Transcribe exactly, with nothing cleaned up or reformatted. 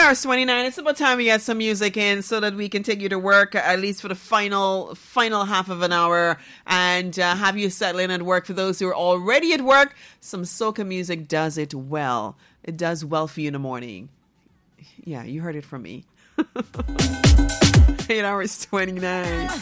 hours twenty-nine. It's about time we get some music in so that we can take you to work, at least for the final final half of an hour, and uh, have you settle in at work. For those who are already at work, some soca music does it well. It does well for you in the morning. Yeah, you heard it from me. eight hours twenty-nine.